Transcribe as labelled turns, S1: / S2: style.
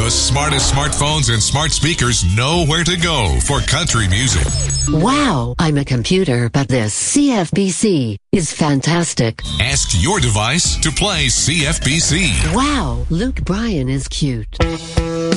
S1: The smartest smartphones and smart speakers know where to go for country music.
S2: Wow, I'm a computer, but this CFBC is fantastic.
S1: Ask your device to play CFBC.
S2: Wow, Luke Bryan is cute.